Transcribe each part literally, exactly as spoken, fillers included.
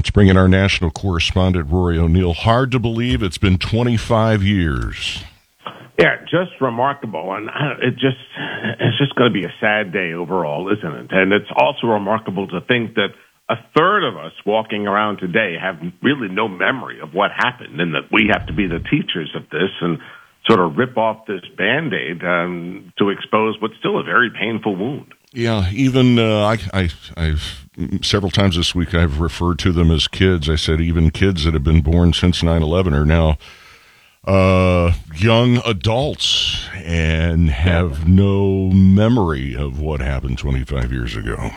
Let's bring in our national correspondent, Rory O'Neill. Hard to believe it's been twenty-five years. Yeah, just remarkable, and it just it's just going to be a sad day overall, isn't it? And it's also remarkable to think that a third of us walking around today have really no memory of what happened, and that we have to be the teachers of this and sort of rip off this Band-Aid um, to expose what's still a very painful wound. Yeah, even uh, I, I, I've several times this week I've referred to them as kids. I said even kids that have been born since nine eleven are now uh, young adults and have no memory of what happened twenty-five years ago.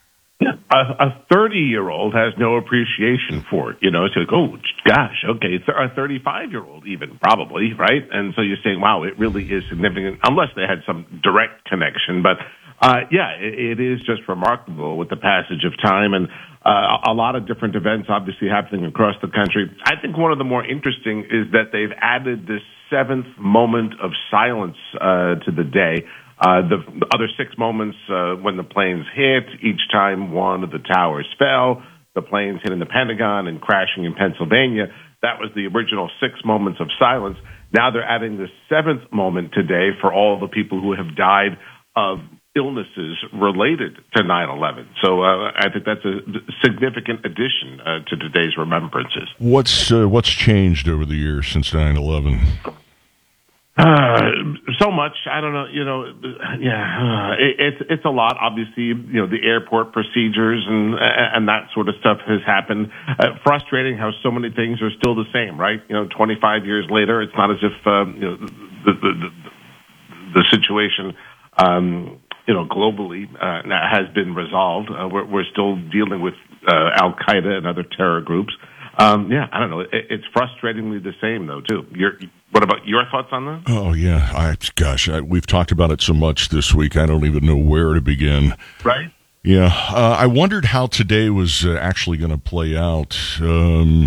A thirty-year-old has no appreciation for it. You know, it's like, oh, gosh, okay, a thirty-five-year-old even, probably, right? And so you're saying, wow, it really is significant, unless they had some direct connection. But, uh, yeah, it, it is just remarkable with the passage of time and uh, a lot of different events obviously happening across the country. I think one of the more interesting is that they've added this seventh moment of silence uh, to the day. Uh, the other six moments uh, when the planes hit, each time one of the towers fell, the planes hitting the Pentagon and crashing in Pennsylvania. That was the original six moments of silence. Now they're adding the seventh moment today for all the people who have died of illnesses related to nine eleven. So uh, I think that's a significant addition uh, to today's remembrances. What's uh, what's changed over the years since nine eleven? Uh, so much. I don't know. You know, yeah, uh, it, it's it's a lot. Obviously, you know, the airport procedures and and that sort of stuff has happened. Uh, frustrating how so many things are still the same, right? You know, twenty-five years later, it's not as if um, you know the the, the, the situation, um, you know, globally uh, has been resolved. Uh, we're, we're still dealing with uh, Al Qaeda and other terror groups. Um, yeah, I don't know. It, it's frustratingly the same, though, too. You're, what about your thoughts on that? Oh, yeah. I, gosh, I, we've talked about it so much this week, I don't even know where to begin. Right. Yeah. Uh, I wondered how today was uh, actually going to play out. Um,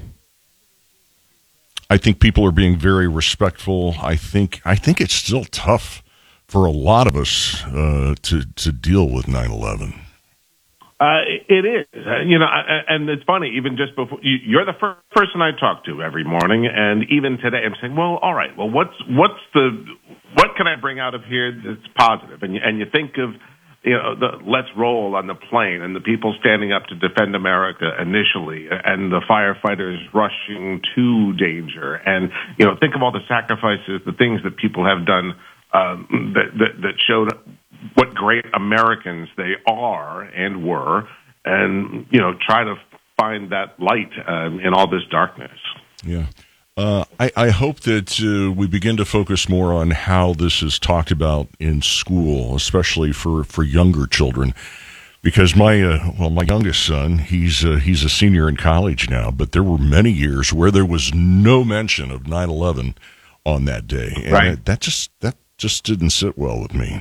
I think people are being very respectful. I think I think it's still tough for a lot of us uh, to, to deal with nine eleven. Uh, it is, uh, you know, and it's funny, even just before, you're the first person I talk to every morning, and even today I'm saying, well, all right, well, what's, what's the, what can I bring out of here that's positive? And you, and you think of, you know, the let's roll on the plane and the people standing up to defend America initially and the firefighters rushing to danger. And, you know, think of all the sacrifices, the things that people have done um, that, that, that showed what great Americans they are and were, and, you know, try to find that light uh, in all this darkness. Yeah. Uh, I, I hope that uh, we begin to focus more on how this is talked about in school, especially for, for younger children, because my uh, well, my youngest son, he's uh, he's a senior in college now, but there were many years where there was no mention of nine eleven on that day, and right. it, that just that just didn't sit well with me.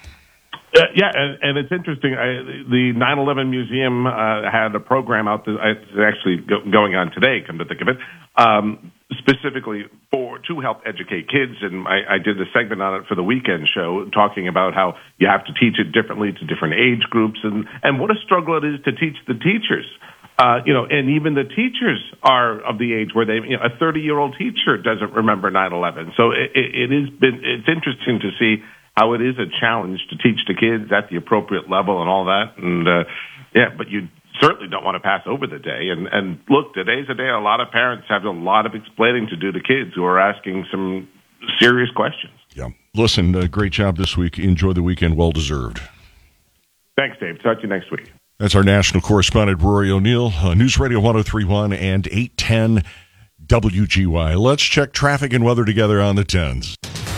Uh, yeah, and, and it's interesting. I, the nine eleven Museum uh, had a program out that it's actually go, going on today, come to think of it, um, specifically for to help educate kids. And I, I did a segment on it for the weekend show, talking about how you have to teach it differently to different age groups, and, and what a struggle it is to teach the teachers. Uh, you know, and even the teachers are of the age where they, you know, a thirty-year-old teacher doesn't remember nine eleven. So it, it, it has been, it's interesting to see how it is a challenge to teach the kids at the appropriate level and all that. And, uh, yeah, but you certainly don't want to pass over the day. And, and look, today's a day a lot of parents have a lot of explaining to do to kids who are asking some serious questions. Yeah. Listen, uh, great job this week. Enjoy the weekend. Well deserved. Thanks, Dave. Talk to you next week. That's our national correspondent, Rory O'Neill, uh, News Radio one oh three point one and eight ten W G Y. Let's check traffic and weather together on the tens.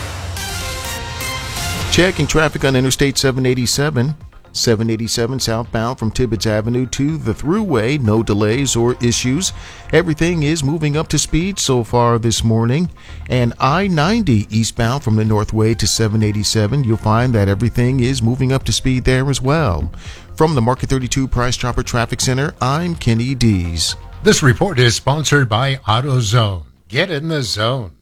Checking traffic on Interstate seven eighty-seven. seven eighty-seven southbound from Tibbetts Avenue to the Thruway. No delays or issues. Everything is moving up to speed so far this morning. And I ninety eastbound from the Northway to seven eighty-seven. You'll find that everything is moving up to speed there as well. From the Market thirty-two Price Chopper Traffic Center, I'm Kenny Dees. This report is sponsored by AutoZone. Get in the zone.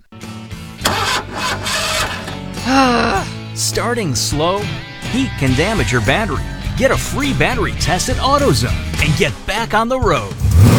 Starting slow? Heat can damage your battery. Get a free battery test at AutoZone and get back on the road.